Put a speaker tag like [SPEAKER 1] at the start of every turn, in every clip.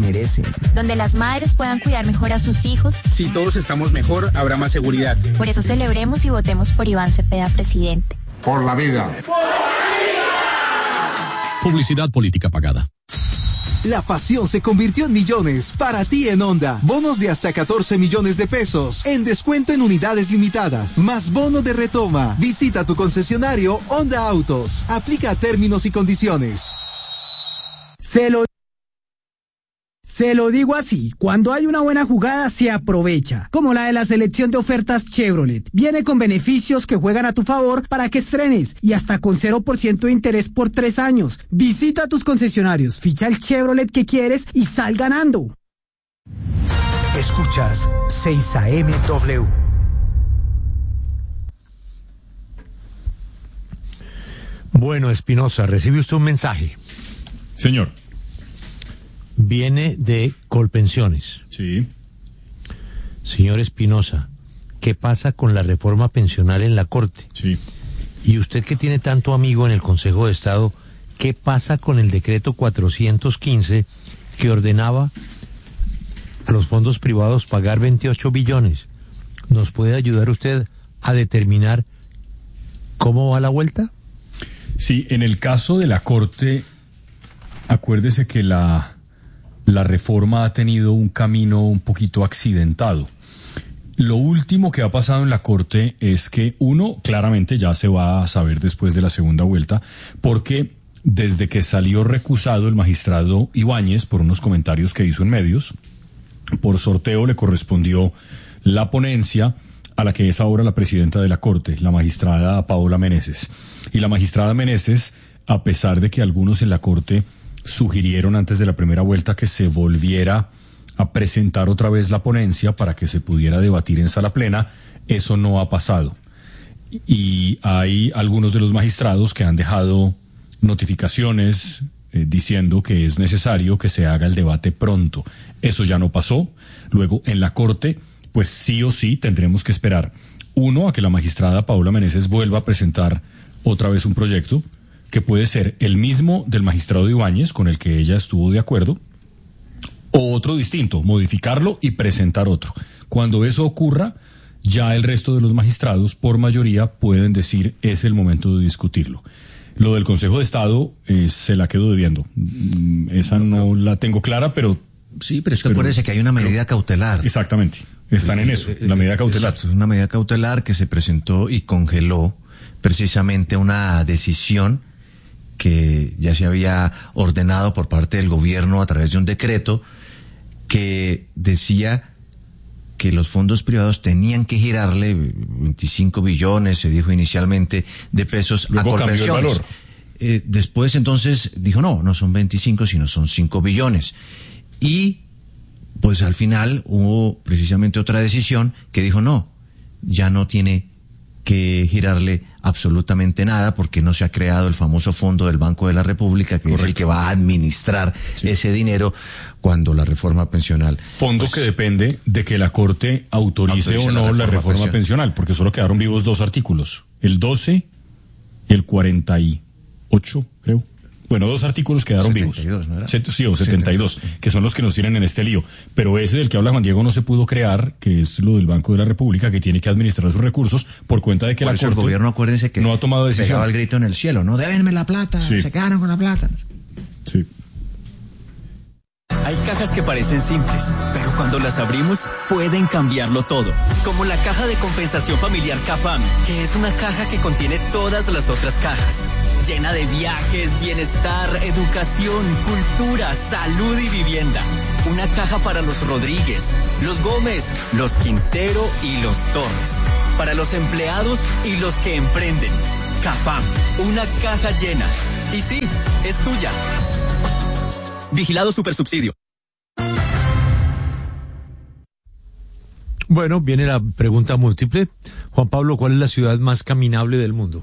[SPEAKER 1] merecen.
[SPEAKER 2] Donde las madres puedan cuidar mejor a sus hijos.
[SPEAKER 3] Si todos estamos mejor, habrá más seguridad.
[SPEAKER 2] Por eso celebremos y votemos por Iván Cepeda, presidente.
[SPEAKER 4] Por la vida.
[SPEAKER 5] Publicidad política pagada.
[SPEAKER 6] La pasión se convirtió en millones para ti en Honda. Bonos de hasta 14 millones de pesos en descuento en unidades limitadas. Más bono de retoma. Visita tu concesionario Honda Autos. Aplica términos y condiciones.
[SPEAKER 7] Se lo digo así, cuando hay una buena jugada se aprovecha, como la de la selección de ofertas Chevrolet. Viene con beneficios que juegan a tu favor para que estrenes y hasta con 0% de interés por 3 años. Visita tus concesionarios, ficha el Chevrolet que quieres y sal ganando.
[SPEAKER 1] Escuchas 6am-W.
[SPEAKER 8] Bueno, Espinosa, recibe usted un mensaje.
[SPEAKER 9] Señor.
[SPEAKER 8] Viene de Colpensiones.
[SPEAKER 9] Sí.
[SPEAKER 8] Señor Espinosa, ¿qué pasa con la reforma pensional en la Corte?
[SPEAKER 9] Sí.
[SPEAKER 8] Y usted que tiene tanto amigo en el Consejo de Estado, ¿qué pasa con el decreto 415 que ordenaba a los fondos privados pagar 28 billones? ¿Nos puede ayudar usted a determinar cómo va la vuelta?
[SPEAKER 9] Sí, en el caso de la Corte, acuérdese que la reforma ha tenido un camino un poquito accidentado. Lo último que ha pasado en la Corte es que, uno, claramente ya se va a saber después de la segunda vuelta, porque desde que salió recusado el magistrado Ibáñez por unos comentarios que hizo en medios, por sorteo le correspondió la ponencia a la que es ahora la presidenta de la Corte, la magistrada Paola Meneses. Y la magistrada Meneses, a pesar de que algunos en la Corte sugirieron antes de la primera vuelta que se volviera a presentar otra vez la ponencia para que se pudiera debatir en sala plena, eso no ha pasado. Y hay algunos de los magistrados que han dejado notificaciones diciendo que es necesario que se haga el debate pronto. Eso ya no pasó. Luego, en la Corte, pues sí o sí tendremos que esperar, uno, a que la magistrada Paola Meneses vuelva a presentar otra vez un proyecto, que puede ser el mismo del magistrado Ibáñez, con el que ella estuvo de acuerdo, o otro distinto, modificarlo y presentar otro. Cuando eso ocurra, ya el resto de los magistrados, por mayoría, pueden decir es el momento de discutirlo. Lo del Consejo de Estado se la quedo debiendo. Esa no la tengo clara, pero...
[SPEAKER 10] Sí, pero es que acuérdese que hay una medida cautelar.
[SPEAKER 9] Exactamente, están en eso, la medida cautelar.
[SPEAKER 10] Exacto, una medida cautelar que se presentó y congeló precisamente una decisión que ya se había ordenado por parte del gobierno a través de un decreto que decía que los fondos privados tenían que girarle 25 billones, se dijo inicialmente, de pesos. Luego a Colpensiones. Después entonces dijo no son 25 sino son 5 billones. Y pues al final hubo precisamente otra decisión que dijo no, ya no tiene que girarle absolutamente nada porque no se ha creado el famoso fondo del Banco de la República que Correcto. Es el que va a administrar ese dinero cuando la reforma pensional.
[SPEAKER 9] Fondo que depende de que la Corte autorice o no la reforma pensional, porque solo quedaron vivos 2 artículos, el 12 y el 48, creo. Bueno, 2 artículos quedaron
[SPEAKER 10] 72,
[SPEAKER 9] vivos.
[SPEAKER 10] ¿no era?
[SPEAKER 9] Sí, o 72, que son los que nos tienen en este lío. Pero ese del que habla Juan Diego no se pudo crear, que es lo del Banco de la República, que tiene que administrar sus recursos por cuenta de que la Corte
[SPEAKER 10] el gobierno, acuérdense que
[SPEAKER 9] no ha tomado decisión.
[SPEAKER 10] Pegaba el grito en el cielo, no, débenme la plata, se quedaron con la plata.
[SPEAKER 9] Sí.
[SPEAKER 11] Hay cajas que parecen simples, pero cuando las abrimos pueden cambiarlo todo. Como la caja de compensación familiar CAFAM, que es una caja que contiene todas las otras cajas. Llena de viajes, bienestar, educación, cultura, salud y vivienda. Una caja para los Rodríguez, los Gómez, los Quintero y los Torres. Para los empleados y los que emprenden. CAFAM, una caja llena. Y sí, es tuya. Vigilado Supersubsidio.
[SPEAKER 8] Bueno, viene la pregunta múltiple. Juan Pablo, ¿cuál es la ciudad más caminable del mundo?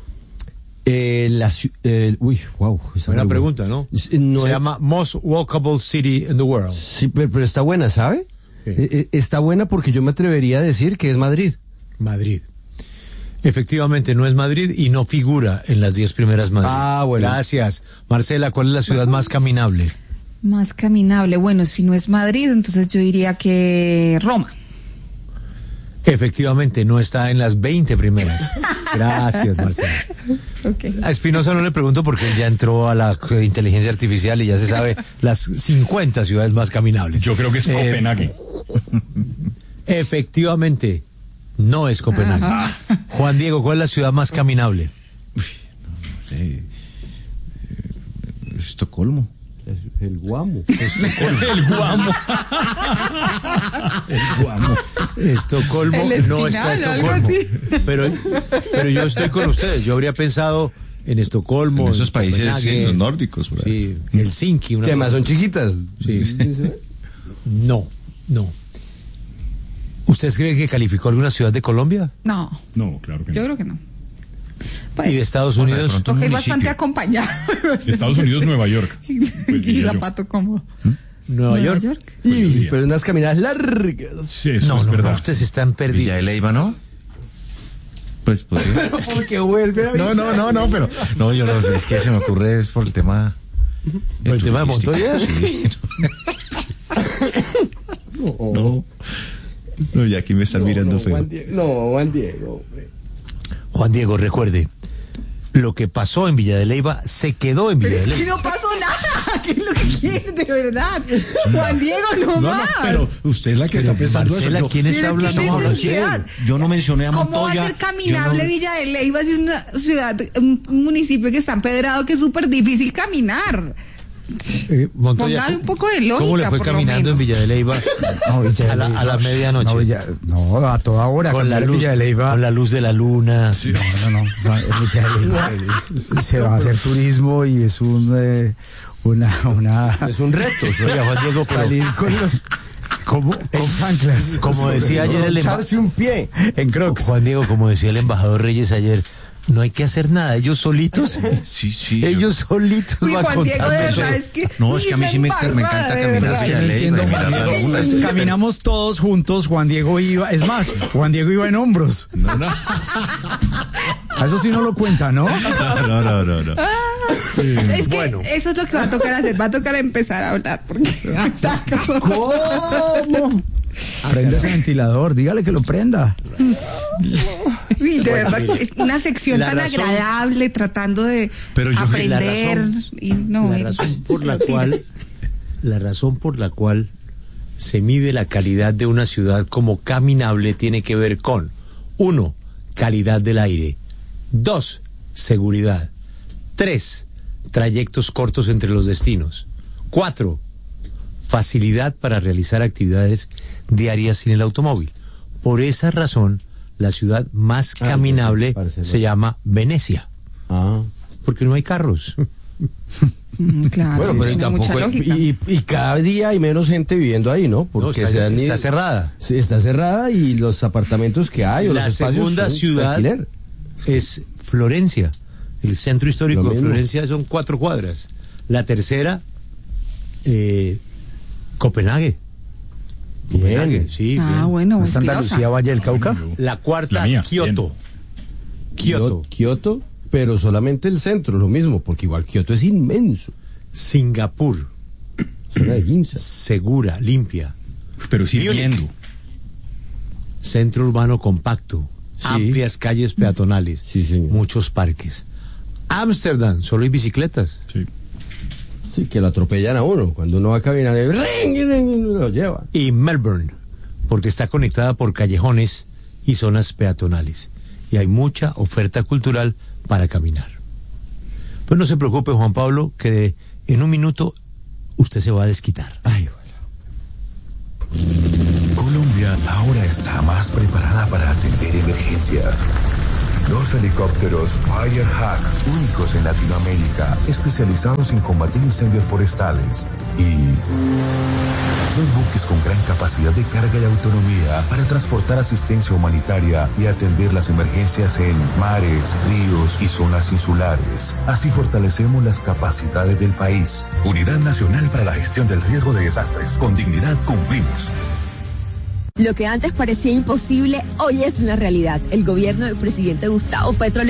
[SPEAKER 12] Buena
[SPEAKER 8] pregunta, ¿no? Se llama Most Walkable City in the World.
[SPEAKER 12] Sí, pero está buena, ¿sabe?
[SPEAKER 8] Sí.
[SPEAKER 12] Está buena porque yo me atrevería a decir que es Madrid.
[SPEAKER 8] Madrid. Efectivamente, no es Madrid y no figura en las 10 primeras Madrid.
[SPEAKER 12] Ah, bueno.
[SPEAKER 8] Gracias. Marcela, ¿cuál es la ciudad más caminable?
[SPEAKER 4] Más caminable. Bueno, si no es Madrid, entonces yo diría que Roma.
[SPEAKER 8] Efectivamente, no está en las 20 primeras. Gracias, Marcela.
[SPEAKER 4] Okay.
[SPEAKER 8] A Espinosa no le pregunto porque él ya entró a la inteligencia artificial y ya se sabe las 50 ciudades más caminables.
[SPEAKER 9] Yo creo que es Copenhague.
[SPEAKER 8] Efectivamente, no es Copenhague. Juan Diego, ¿cuál es la ciudad más caminable?
[SPEAKER 10] Estocolmo.
[SPEAKER 12] El Guamo.
[SPEAKER 9] El Guamo. El Guamo.
[SPEAKER 8] Estocolmo, no está Estocolmo. Pero yo estoy con ustedes. Yo habría pensado en Estocolmo.
[SPEAKER 10] En esos países nórdicos. Por
[SPEAKER 8] ahí. Sí, Helsinki.
[SPEAKER 12] ¿Qué más? ¿Son chiquitas?
[SPEAKER 8] Sí. No. ¿Ustedes creen que calificó alguna ciudad de Colombia?
[SPEAKER 4] No.
[SPEAKER 9] No, claro que no.
[SPEAKER 4] Yo creo que no.
[SPEAKER 8] Pues, ¿y de Estados Unidos?
[SPEAKER 4] Toca ir bastante acompañado.
[SPEAKER 9] Estados Unidos, Nueva York.
[SPEAKER 4] Pues, y zapato cómodo.
[SPEAKER 8] Nueva York.
[SPEAKER 12] Pero unas caminadas largas.
[SPEAKER 9] Sí, eso es verdad.
[SPEAKER 8] Ustedes están perdidos.
[SPEAKER 10] Villa de Leyva, ¿no? Pues
[SPEAKER 12] Pero porque vuelve a
[SPEAKER 10] No, pero no, yo no, es que se me ocurre es por el tema.
[SPEAKER 8] ¿Por el tema de Montoya?
[SPEAKER 10] Sí. No, ya aquí me están mirando feo.
[SPEAKER 12] Juan Diego.
[SPEAKER 8] Juan Diego, recuerde, lo que pasó en Villa de Leyva se quedó en Villa de Leyva.
[SPEAKER 4] Pero es que no pasó nada. ¿Qué es lo que quiere de verdad? Juan Diego, no más.
[SPEAKER 10] Pero usted es la que está pensando
[SPEAKER 8] Marcela,
[SPEAKER 10] eso.
[SPEAKER 8] ¿quién está hablando?
[SPEAKER 10] Yo no mencioné a Montoya.
[SPEAKER 4] ¿Cómo va a ser caminable Villa de Leyva si es una ciudad, un municipio que está empedrado, que es súper difícil caminar?
[SPEAKER 8] Montoya,
[SPEAKER 4] póngale un poco de lógica.
[SPEAKER 8] ¿cómo le fue caminando en Villa de Leyva a la medianoche?
[SPEAKER 12] No, a toda hora.
[SPEAKER 8] Con la
[SPEAKER 12] luz, Villa de Leyva.
[SPEAKER 8] Con la luz de la luna.
[SPEAKER 12] Sí. No. Villa de Leyva se va a hacer turismo y es es un reto.
[SPEAKER 8] Oiga, Juan Diego,
[SPEAKER 12] salir con los... en chanclas.
[SPEAKER 8] Como decía ayer el
[SPEAKER 12] echarse un pie en Crocs.
[SPEAKER 8] Juan Diego, como decía el embajador Reyes ayer, no hay que hacer nada, ellos solitos.
[SPEAKER 10] Sí.
[SPEAKER 8] Ellos solitos
[SPEAKER 4] Uy,
[SPEAKER 8] van
[SPEAKER 4] Juan Diego, de verdad, es que...
[SPEAKER 10] No, es que a mí sí me encanta caminar Villa de Leyva.
[SPEAKER 12] Caminamos todos juntos, Juan Diego iba, es más, Juan Diego iba en hombros.
[SPEAKER 10] No.
[SPEAKER 12] A eso sí no lo cuenta, ¿no?
[SPEAKER 10] No.
[SPEAKER 4] Es que eso es lo que va a tocar hacer, va a tocar empezar a hablar, porque...
[SPEAKER 12] ¿Cómo? Prende ese ventilador, dígale que lo prenda.
[SPEAKER 4] De verdad, es una sección tan agradable, tratando de aprender.
[SPEAKER 8] La razón por la cual se mide la calidad de una ciudad como caminable tiene que ver con 1, calidad del aire, 2, seguridad, 3, trayectos cortos entre los destinos, 4, facilidad para realizar actividades diarias sin el automóvil. Por esa razón, la ciudad más caminable se llama Venecia. Porque no hay carros.
[SPEAKER 4] Claro,
[SPEAKER 12] bueno, pero tampoco y cada día hay menos gente viviendo ahí, ¿no? Porque
[SPEAKER 8] está cerrada.
[SPEAKER 12] Sí, está cerrada y los apartamentos que hay o los espacios.
[SPEAKER 8] La segunda ciudad es Florencia. El centro histórico de Florencia son 4 cuadras. La tercera, Copenhague.
[SPEAKER 12] Bien.
[SPEAKER 8] Sí.
[SPEAKER 4] Bueno.
[SPEAKER 12] ¿Está Andalucía, Valle del Cauca?
[SPEAKER 8] La cuarta, Kioto.
[SPEAKER 12] Kioto, pero solamente el centro, lo mismo, porque igual Kioto es inmenso.
[SPEAKER 8] Singapur.
[SPEAKER 12] Zona de Ginza.
[SPEAKER 8] Segura, limpia.
[SPEAKER 9] Pero sirviendo.
[SPEAKER 8] Centro urbano compacto. Sí. Amplias calles peatonales.
[SPEAKER 12] Sí, señor.
[SPEAKER 8] Muchos parques. Ámsterdam, solo hay bicicletas.
[SPEAKER 12] Sí, que lo atropellan a uno. Cuando uno va a caminar, lo lleva.
[SPEAKER 8] Y Melbourne, porque está conectada por callejones y zonas peatonales. Y hay mucha oferta cultural para caminar. Pues no se preocupe, Juan Pablo, que en un minuto usted se va a desquitar.
[SPEAKER 12] Ay,
[SPEAKER 13] Colombia ahora está más preparada para atender emergencias. Los helicópteros Firehawk, únicos en Latinoamérica, especializados en combatir incendios forestales. Y los buques con gran capacidad de carga y autonomía para transportar asistencia humanitaria y atender las emergencias en mares, ríos y zonas insulares. Así fortalecemos las capacidades del país. Unidad Nacional para la Gestión del Riesgo de Desastres. Con dignidad cumplimos.
[SPEAKER 14] Lo que antes parecía imposible, hoy es una realidad. El gobierno del presidente Gustavo Petro